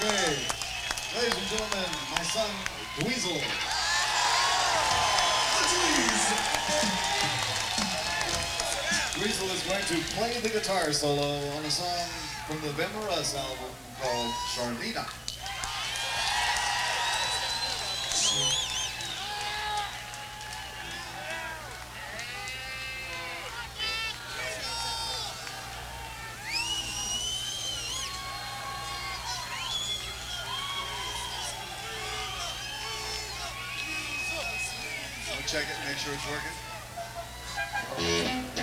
Okay. Ladies and gentlemen, my son, Dweezil. Dweezil is going to play the guitar solo on a song from the Bim Russ album called Charlena. Check it, make sure it's working.